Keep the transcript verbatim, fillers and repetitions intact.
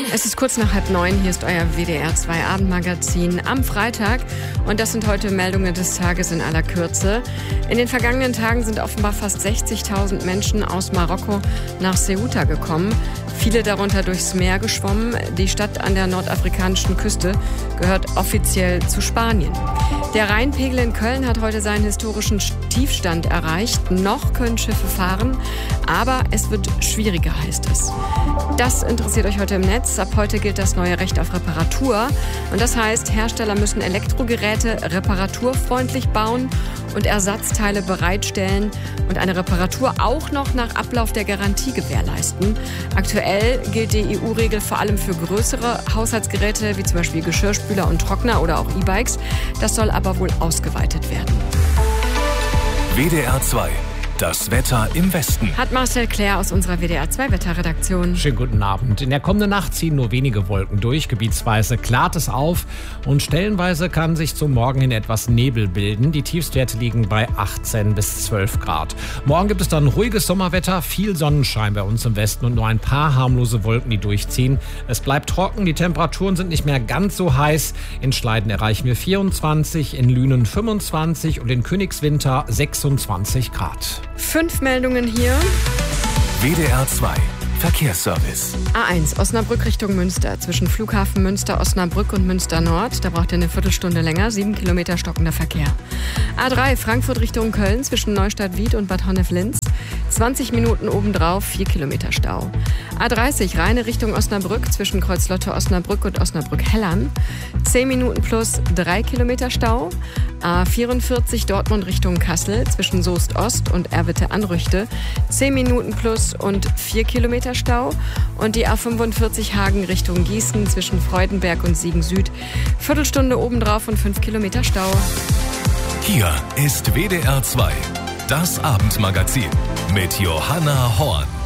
Es ist kurz nach halb neun, hier ist euer W D R zwei Abendmagazin am Freitag und das sind heute Meldungen des Tages in aller Kürze. In den vergangenen Tagen sind offenbar fast sechzigtausend Menschen aus Marokko nach Ceuta gekommen, viele darunter durchs Meer geschwommen. Die Stadt an der nordafrikanischen Küste gehört offiziell zu Spanien. Der Rheinpegel in Köln hat heute seinen historischen Tiefstand erreicht. Noch können Schiffe fahren, aber es wird schwieriger, heißt es. Das interessiert euch heute im Netz. Ab heute gilt das neue Recht auf Reparatur. Und das heißt, Hersteller müssen Elektrogeräte reparaturfreundlich bauen und Ersatzteile bereitstellen und eine Reparatur auch noch nach Ablauf der Garantie gewährleisten. Aktuell gilt die E U-Regel vor allem für größere Haushaltsgeräte, wie zum Beispiel Geschirrspüler und Trockner oder auch E-Bikes. Das soll aber wohl ausgeweitet werden. W D R zwei. Das Wetter im Westen. Hat Marcel Claire aus unserer W D R zwei Wetterredaktion. Schönen guten Abend. In der kommenden Nacht ziehen nur wenige Wolken durch. Gebietsweise klart es auf und stellenweise kann sich zum Morgen hin etwas Nebel bilden. Die Tiefstwerte liegen bei achtzehn bis zwölf Grad. Morgen gibt es dann ruhiges Sommerwetter, viel Sonnenschein bei uns im Westen und nur ein paar harmlose Wolken, die durchziehen. Es bleibt trocken, die Temperaturen sind nicht mehr ganz so heiß. In Schleiden erreichen wir vierundzwanzig, in Lünen fünfundzwanzig und in Königswinter sechsundzwanzig Grad. Fünf Meldungen hier. W D R zwei. Verkehrsservice. A eins, Osnabrück Richtung Münster. Zwischen Flughafen Münster, Osnabrück und Münster Nord. Da braucht ihr eine Viertelstunde länger. Sieben Kilometer stockender Verkehr. A drei, Frankfurt Richtung Köln. Zwischen Neustadt-Wied und Bad Honnef-Linz. zwanzig Minuten obendrauf, vier Kilometer Stau. A dreißig, Rheine Richtung Osnabrück. Zwischen Kreuzlotte Osnabrück und Osnabrück-Hellern. zehn Minuten plus drei Kilometer Stau. A vierundvierzig, Dortmund Richtung Kassel. Zwischen Soest Ost und Erwitte-Anrüchte. zehn Minuten plus und vier Kilometer Stau. Und die A fünfundvierzig, Hagen Richtung Gießen. Zwischen Freudenberg und Siegen Süd. Viertelstunde obendrauf und fünf Kilometer Stau. Hier ist W D R zwei. Das Abendmagazin mit Johanna Horn.